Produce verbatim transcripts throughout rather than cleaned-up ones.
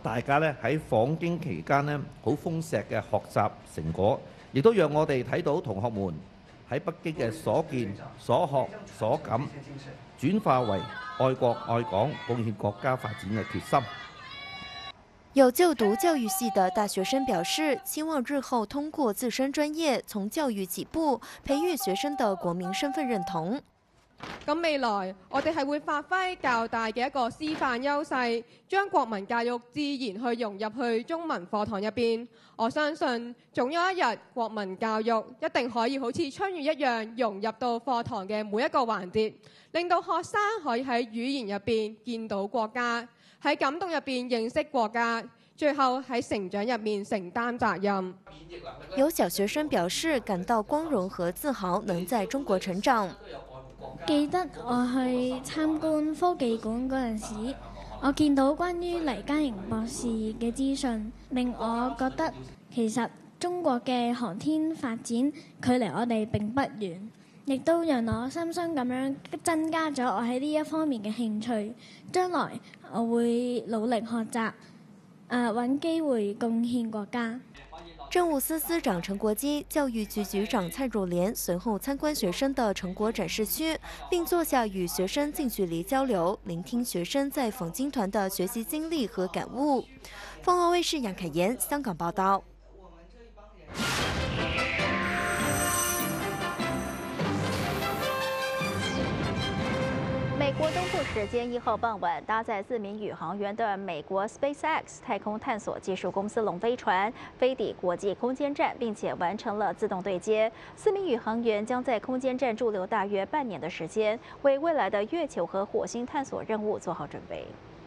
大家咧喺訪京期間咧好豐碩嘅學習成果，亦都讓我哋睇到同學們喺北京嘅所見、所學、所感，轉化為愛國愛港、貢獻國家發展嘅決心。 有就讀教育系的大學生表示，希望日後通過自身專業，從教育起步，培育學生的國民身份認同。 咁未來我哋係會發揮較大嘅一個師範優勢，將國民教育自然去融入去中文課堂入邊。我相信總有一日國民教育一定可以好似春雨一樣融入到課堂嘅每一個環節，令到學生可以喺語言入邊見到國家，喺感動入邊認識國家，最後喺成長入面承擔責任。 有小學生表示感到光榮和自豪，能在中國成長。 記得我去參觀科技館嗰陣時，我見到關於黎嘉瑩博士嘅資訊，令我覺得其實中國嘅航天發展距離我哋並不遠，亦都讓我深深咁樣增加咗我喺呢一方面嘅興趣。將來我會努力學習，誒揾機會貢獻國家。 政務司司長陳國基、教育局局長蔡若蓮隨後參觀學生的成果展示區，並坐下與學生近距離交流，聆聽學生在訪京團的學習經歷和感悟。鳳凰衛視楊凱妍香港報道。 美国东部时间一号傍晚，搭载四名宇航员的美国 SpaceX 太空探索技术公司龙飞船飞抵国际空间站，并且完成了自动对接。四名宇航员将在空间站驻留大约半年的时间，为未来的月球和火星探索任务做好准备。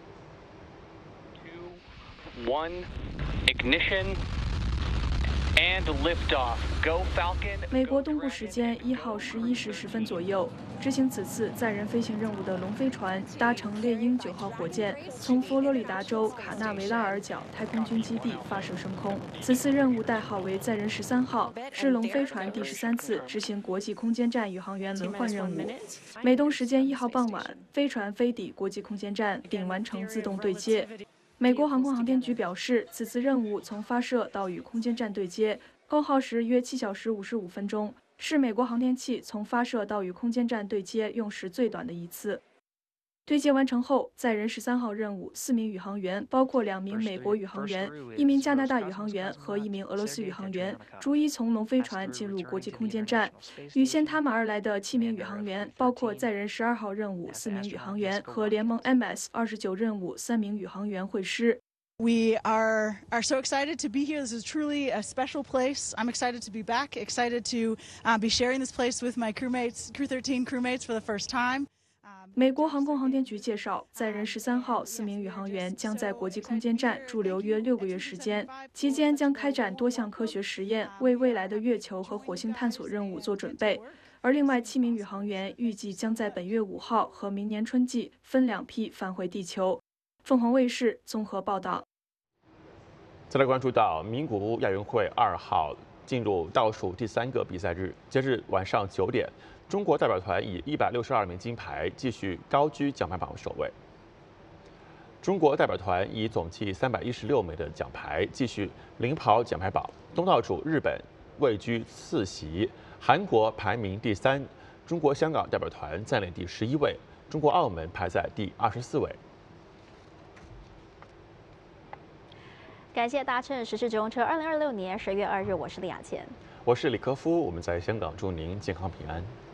Two, one, ignition. And liftoff. Go Falcon. 美国东部时间一号十一时十分左右，执行此次载人飞行任务的龙飞船搭乘猎鹰九号火箭，从佛罗里达州卡纳维拉尔角太空军基地发射升空。此次任务代号为载人十三号，是龙飞船第十三次执行国际空间站宇航员轮换任务。美东时间一号傍晚，飞船飞抵国际空间站，并完成自动对接。美国航空航天局表示，此次任务从发射到与空间站对接，共耗时约七小时五十五分钟，是美国航天器从发射到与空间站对接用时最短的一次。对接完成后，载人十三号任务四名宇航员，包括两名美国宇航员、一名加拿大宇航员和一名俄罗斯宇航员，逐一从龙飞船进入国际空间站。与先他们而来的七名宇航员，包括载人十二号任务四名宇航员和联盟 M S 二十九任务三名宇航员会师。 We are are so excited to be here. This is truly a special place. I'm excited to be back. Excited to uh, be sharing this place with my crewmates, Crew thirteen crewmates for the first time. 美国航空航天局介绍，载人十三号四名宇航员将在国际空间站驻留约六个月时间，期间将开展多项科学实验，为未来的月球和火星探索任务做准备。而另外七名宇航员预计将在本月五号和明年春季分两批返回地球。凤凰卫视综合报道。 再来关注到名古屋亚运会二号进入倒数第三个比赛日，截至晚上九点。中国代表团以一百六十二枚金牌继续高居奖牌榜首位。中国代表团以总计三百一十六枚的奖牌继续领跑奖牌榜，东道主日本位居次席，韩国排名第三，中国香港代表团暂列第十一位，中国澳门排在第二十四位。 感谢搭乘时事直通车。二零二六年十月二日，我是李雅倩， 我是李科夫，我们在香港祝您健康平安。